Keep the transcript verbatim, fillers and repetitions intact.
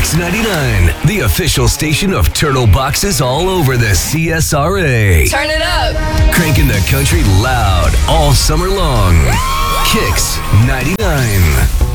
Kicks ninety-nine, the official station of Turtle Boxes all over the C S R A. Turn it up. Cranking the country loud all summer long. Kicks ninety-nine.